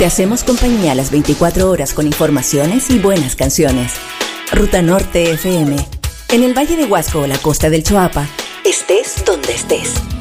Te hacemos compañía las 24 horas con informaciones y buenas canciones. Ruta Norte FM. En el Valle de Huasco o la costa del Choapa, estés donde estés.